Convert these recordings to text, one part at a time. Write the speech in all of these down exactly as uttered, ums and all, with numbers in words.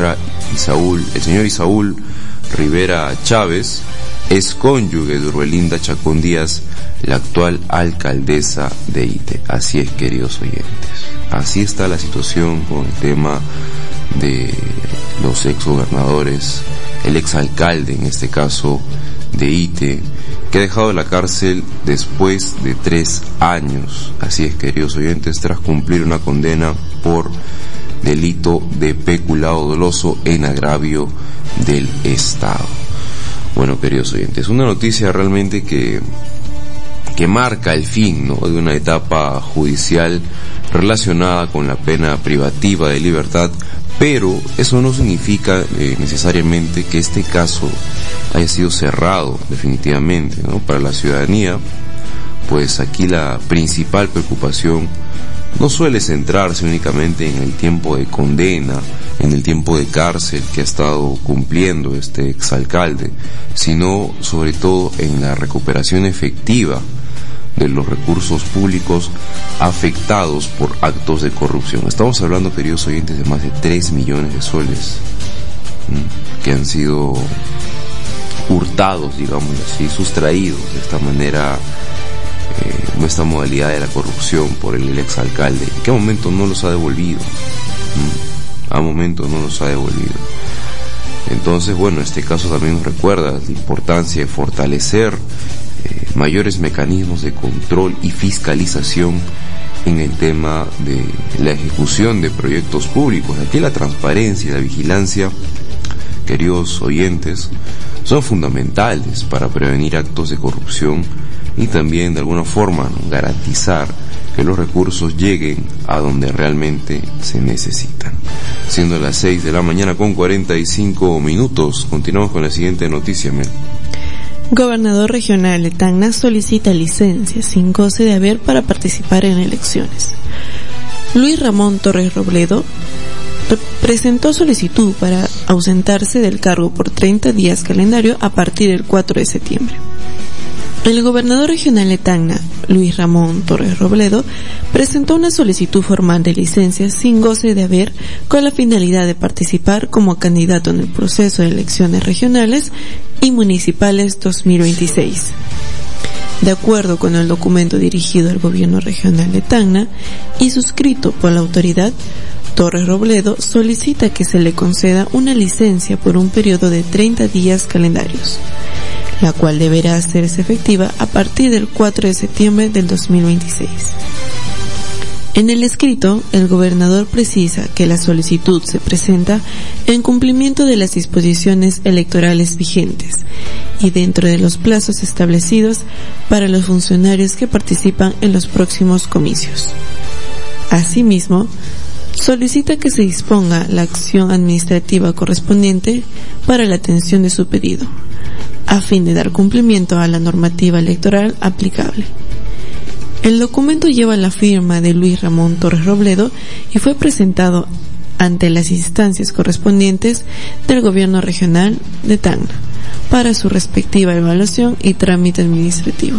señora Isaúl, el señor Isaúl Rivera Chávez es cónyuge de Urbelinda Chacón Díaz, la actual alcaldesa de Ite. Así es, queridos oyentes. Así está la situación con el tema de los exgobernadores, el exalcalde en este caso de Ite, que ha dejado la cárcel después de tres años. Así es, queridos oyentes, tras cumplir una condena por delito de peculado doloso en agravio del Estado. Bueno, queridos oyentes, una noticia realmente que que marca el fin, ¿no?, de una etapa judicial relacionada con la pena privativa de libertad, pero eso no significa eh, necesariamente que este caso haya sido cerrado definitivamente, ¿no? Para la ciudadanía, pues aquí la principal preocupación no suele centrarse únicamente en el tiempo de condena, en el tiempo de cárcel que ha estado cumpliendo este exalcalde, sino sobre todo en la recuperación efectiva de los recursos públicos afectados por actos de corrupción. Estamos hablando, queridos oyentes, de más de tres millones de soles ¿m? que han sido hurtados, digamos así, sustraídos de esta manera, eh, nuestra modalidad de la corrupción por el exalcalde. ¿En qué momento no los ha devolvido? ¿M? A momento no los ha devolvido. Entonces, bueno, este caso también nos recuerda la importancia de fortalecer eh, mayores mecanismos de control y fiscalización en el tema de la ejecución de proyectos públicos. Aquí la transparencia y la vigilancia, queridos oyentes, son fundamentales para prevenir actos de corrupción y también de alguna forma, ¿no?, garantizar que los recursos lleguen a donde realmente se necesitan. Siendo las seis de la mañana con cuarenta y cinco minutos, continuamos con la siguiente noticia, Mel. Gobernador regional de Tacna solicita licencia sin goce de haber para participar en elecciones. Luis Ramón Torres Robledo presentó solicitud para ausentarse del cargo por treinta días calendario a partir del cuatro de septiembre. El gobernador regional de Tacna, Luis Ramón Torres Robledo, presentó una solicitud formal de licencia sin goce de haber con la finalidad de participar como candidato en el proceso de elecciones regionales y municipales dos mil veintiséis. De acuerdo con el documento dirigido al gobierno regional de Tacna y suscrito por la autoridad, Torres Robledo solicita que se le conceda una licencia por un periodo de treinta días calendarios, la cual deberá hacerse efectiva a partir del cuatro de septiembre del dos mil veintiséis. En el escrito, el gobernador precisa que la solicitud se presenta en cumplimiento de las disposiciones electorales vigentes y dentro de los plazos establecidos para los funcionarios que participan en los próximos comicios. Asimismo, solicita que se disponga la acción administrativa correspondiente para la atención de su pedido, a fin de dar cumplimiento a la normativa electoral aplicable. El documento lleva la firma de Luis Ramón Torres Robledo y fue presentado ante las instancias correspondientes del gobierno regional de Tacna para su respectiva evaluación y trámite administrativo.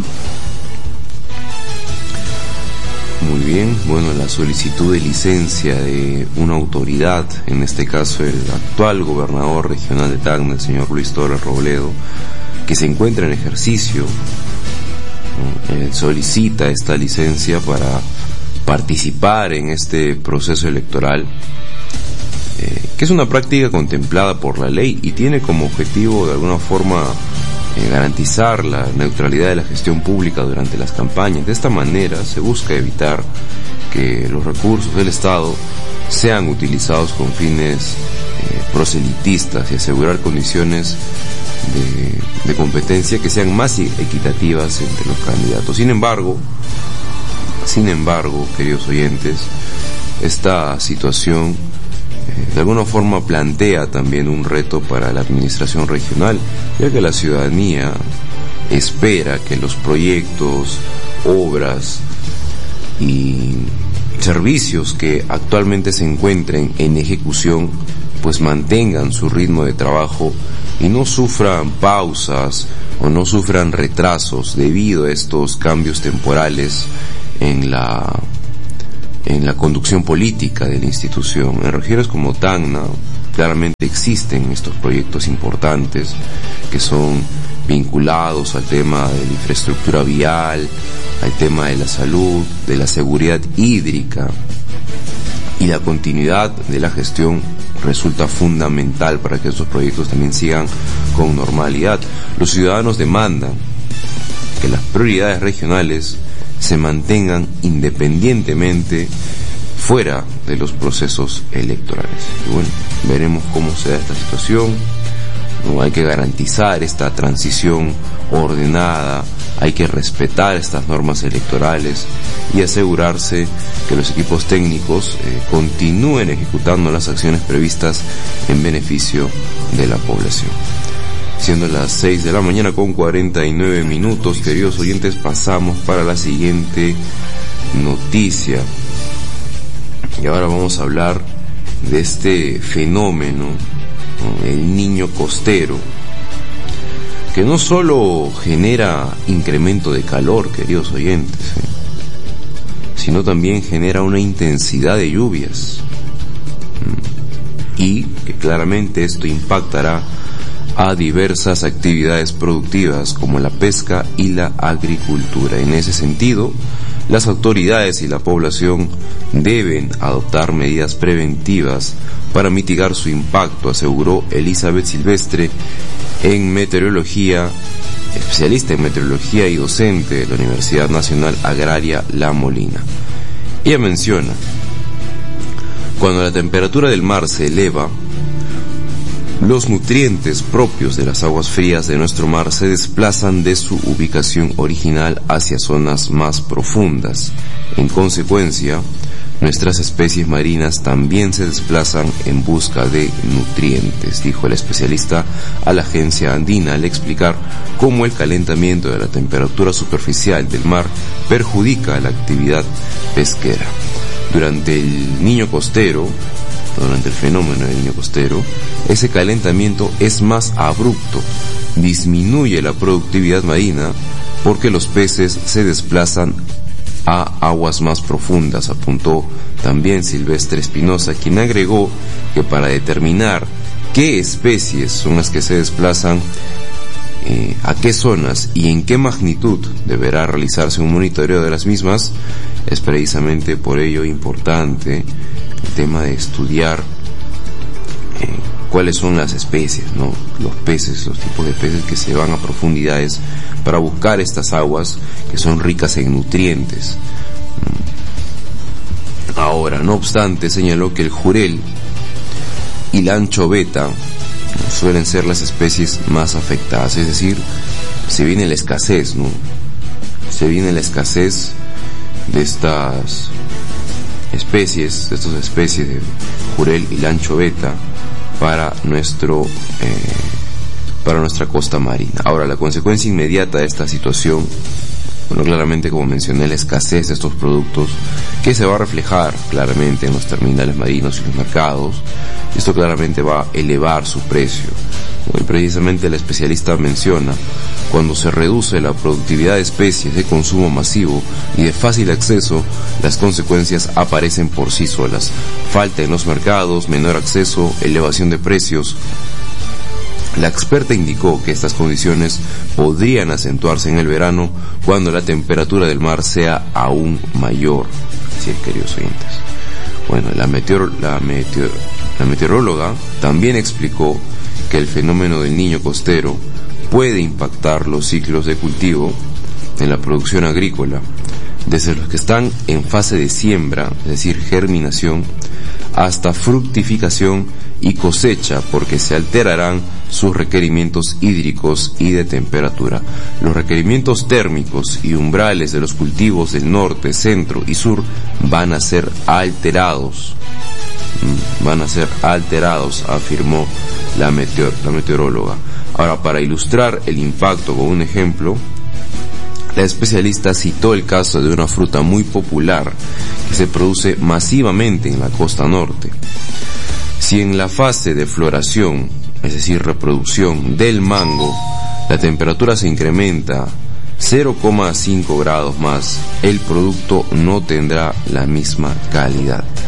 Muy bien, bueno, la solicitud de licencia de una autoridad, en este caso el actual gobernador regional de Tacna, el señor Luis Torres Robledo, que se encuentra en ejercicio, eh, solicita esta licencia para participar en este proceso electoral, eh, que es una práctica contemplada por la ley y tiene como objetivo de alguna forma eh, garantizar la neutralidad de la gestión pública durante las campañas. De esta manera se busca evitar que los recursos del Estado sean utilizados con fines eh, proselitistas y asegurar condiciones de, de competencia que sean más equitativas entre los candidatos. Sin embargo, sin embargo, queridos oyentes, esta situación eh, de alguna forma plantea también un reto para la administración regional, ya que la ciudadanía espera que los proyectos, obras y servicios que actualmente se encuentren en ejecución pues mantengan su ritmo de trabajo y no sufran pausas o no sufran retrasos debido a estos cambios temporales en la en la conducción política de la institución. En regiones como Tacna, claramente existen estos proyectos importantes que son vinculados al tema de la infraestructura vial, al tema de la salud, de la seguridad hídrica, y la continuidad de la gestión resulta fundamental para que estos proyectos también sigan con normalidad. Los ciudadanos demandan que las prioridades regionales se mantengan independientemente fuera de los procesos electorales. Y bueno, veremos cómo se da esta situación. No, hay que garantizar esta transición ordenada, hay que respetar estas normas electorales y asegurarse que los equipos técnicos eh, continúen ejecutando las acciones previstas en beneficio de la población. Siendo las seis de la mañana con cuarenta y nueve minutos, queridos oyentes, pasamos para la siguiente noticia. Y ahora vamos a hablar de este fenómeno, ¿no?, el niño costero, que no solo genera incremento de calor, queridos oyentes, ¿eh?, sino también genera una intensidad de lluvias, y que claramente esto impactará a diversas actividades productivas como la pesca y la agricultura. En ese sentido, las autoridades y la población deben adoptar medidas preventivas para mitigar su impacto, aseguró Elizabeth Silvestre, en meteorología, especialista en meteorología y docente de la Universidad Nacional Agraria La Molina. Ella menciona: cuando la temperatura del mar se eleva, los nutrientes propios de las aguas frías de nuestro mar se desplazan de su ubicación original hacia zonas más profundas. En consecuencia, nuestras especies marinas también se desplazan en busca de nutrientes, dijo el especialista a la agencia andina al explicar cómo el calentamiento de la temperatura superficial del mar perjudica la actividad pesquera. Durante el niño costero, durante el fenómeno del niño costero, ese calentamiento es más abrupto, disminuye la productividad marina porque los peces se desplazan a aguas más profundas, apuntó también Silvestre Espinosa, quien agregó que para determinar qué especies son las que se desplazan, eh, a qué zonas y en qué magnitud deberá realizarse un monitoreo de las mismas. Es precisamente por ello importante el tema de estudiar eh, cuáles son las especies, ¿no?, los peces, los tipos de peces que se van a profundidades para buscar estas aguas que son ricas en nutrientes. Ahora, no obstante, señaló que el jurel y la anchoveta suelen ser las especies más afectadas, es decir, se viene la escasez, ¿no? Se viene la escasez de estas especies, de estas especies de jurel y la anchoveta para nuestro eh, para nuestra costa marina. Ahora, la consecuencia inmediata de esta situación, bueno, claramente, como mencioné, la escasez de estos productos, que se va a reflejar claramente en los terminales marinos y los mercados. Esto claramente va a elevar su precio. Y precisamente el especialista menciona: cuando se reduce la productividad de especies de consumo masivo y de fácil acceso, las consecuencias aparecen por sí solas. Falta en los mercados, menor acceso, elevación de precios. La experta indicó que estas condiciones podrían acentuarse en el verano cuando la temperatura del mar sea aún mayor. Así es, queridos oyentes. Bueno, la, meteor, la, meteor, la meteoróloga también explicó que el fenómeno del niño costero puede impactar los ciclos de cultivo en la producción agrícola, desde los que están en fase de siembra, es decir, germinación, hasta fructificación y cosecha, porque se alterarán sus requerimientos hídricos y de temperatura. Los requerimientos térmicos y umbrales de los cultivos del norte, centro y sur van a ser alterados. Van a ser alterados, afirmó la, meteor, la meteoróloga. Ahora, para ilustrar el impacto con un ejemplo, la especialista citó el caso de una fruta muy popular que se produce masivamente en la costa norte. Si en la fase de floración, es decir, reproducción del mango, la temperatura se incrementa cero coma cinco grados más, el producto no tendrá la misma calidad.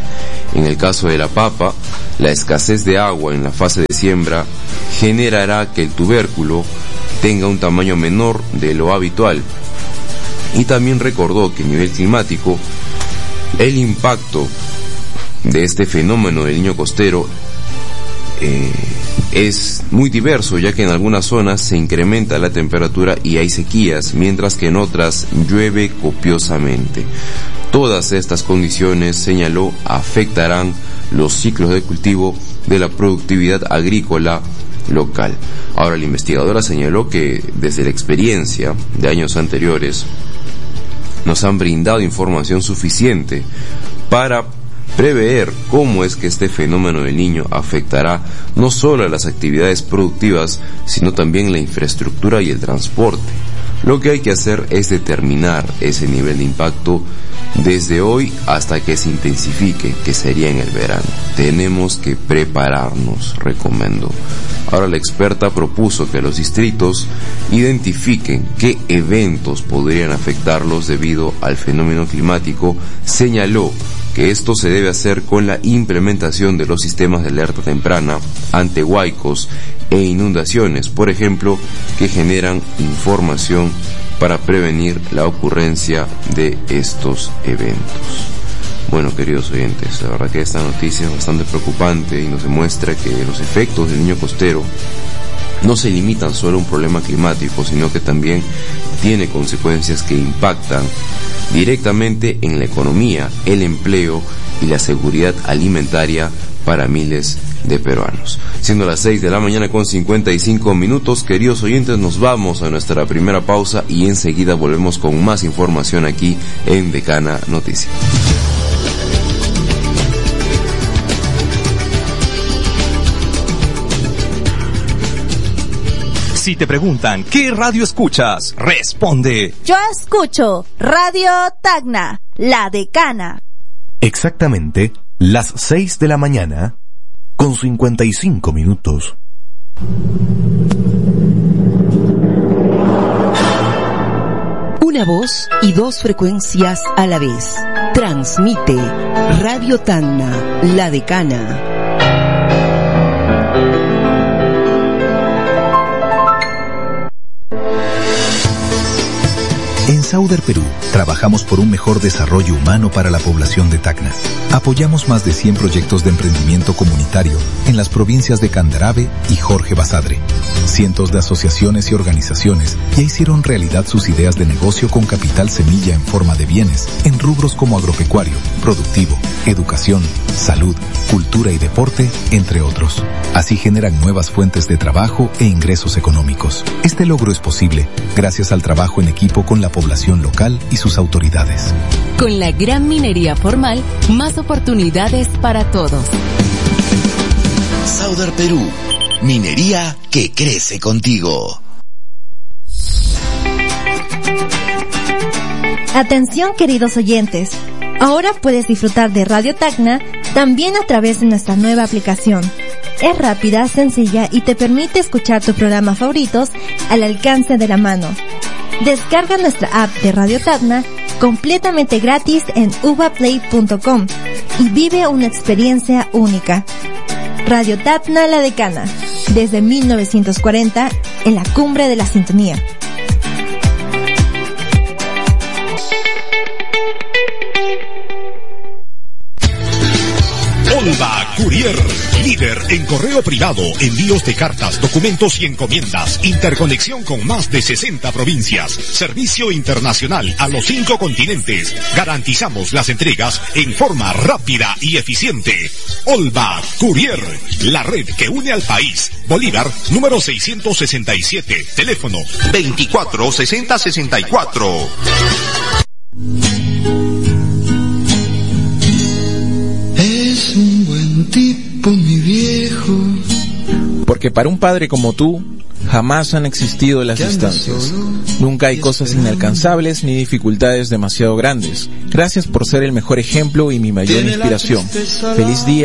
En el caso de la papa, la escasez de agua en la fase de siembra generará que el tubérculo tenga un tamaño menor de lo habitual. Y también recordó que a nivel climático, el impacto de este fenómeno del Niño costero eh, es muy diverso, ya que en algunas zonas se incrementa la temperatura y hay sequías, mientras que en otras llueve copiosamente. Todas estas condiciones, señaló, afectarán los ciclos de cultivo de la productividad agrícola local. Ahora, la investigadora señaló que desde la experiencia de años anteriores nos han brindado información suficiente para prever cómo es que este fenómeno del Niño afectará no solo a las actividades productivas, sino también la infraestructura y el transporte. Lo que hay que hacer es determinar ese nivel de impacto desde hoy hasta que se intensifique, que sería en el verano. Tenemos que prepararnos, recomendó. Ahora, la experta propuso que los distritos identifiquen qué eventos podrían afectarlos debido al fenómeno climático. Señaló que esto se debe hacer con la implementación de los sistemas de alerta temprana ante huaicos e inundaciones, por ejemplo, que generan información para prevenir la ocurrencia de estos eventos. Bueno, queridos oyentes, la verdad que esta noticia es bastante preocupante y nos demuestra que los efectos del Niño costero no se limitan solo a un problema climático, sino que también tiene consecuencias que impactan directamente en la economía, el empleo y la seguridad alimentaria para miles de peruanos. Siendo las seis de la mañana con cincuenta y cinco minutos, queridos oyentes, nos vamos a nuestra primera pausa y enseguida volvemos con más información aquí en Decana Noticias. Si te preguntan, ¿qué radio escuchas? Responde. Yo escucho Radio Tacna, La Decana. Exactamente las seis de la mañana con cincuenta y cinco minutos. Una voz y dos frecuencias a la vez. Transmite Radio Tacna, La Decana. En Sauder Perú, trabajamos por un mejor desarrollo humano para la población de Tacna. Apoyamos más de cien proyectos de emprendimiento comunitario en las provincias de Candarave y Jorge Basadre. Cientos de asociaciones y organizaciones ya hicieron realidad sus ideas de negocio con capital semilla en forma de bienes en rubros como agropecuario, productivo, educación, salud, cultura y deporte, entre otros. Así generan nuevas fuentes de trabajo e ingresos económicos. Este logro es posible gracias al trabajo en equipo con la población local y sus autoridades. Con la gran minería formal, más oportunidades para todos. Sauder Perú, minería que crece contigo. Atención, queridos oyentes. Ahora puedes disfrutar de Radio Tacna también a través de nuestra nueva aplicación. Es rápida, sencilla y te permite escuchar tus programas favoritos al alcance de la mano. Descarga nuestra app de Radio Tacna completamente gratis en uva play punto com y vive una experiencia única. Radio Tacna La Decana, desde mil novecientos cuarenta, en la cumbre de la sintonía. Olva Courier, líder en correo privado, envíos de cartas, documentos y encomiendas, interconexión con más de sesenta provincias, servicio internacional a los cinco continentes. Garantizamos las entregas en forma rápida y eficiente. Olva Courier, la red que une al país. Bolívar, número seiscientos sesenta y siete, teléfono veinticuatro sesenta sesenta y cuatro. Es un buen tipo, mi viejo. Porque para un padre como tú, jamás han existido las distancias. Nunca hay cosas inalcanzables ni dificultades demasiado grandes. Gracias por ser el mejor ejemplo y mi mayor inspiración. Feliz día.